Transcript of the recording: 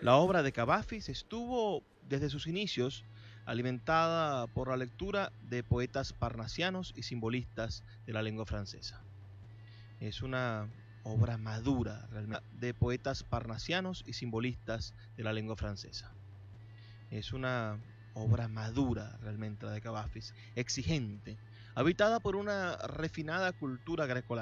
La obra de Cavafis estuvo desde sus inicios alimentada por la lectura de poetas parnasianos y simbolistas de la lengua francesa. Es una obra madura realmente de poetas parnasianos y simbolistas de la lengua francesa. Es una obra madura realmente la de Cavafis, exigente, habitada por una refinada cultura grecolatina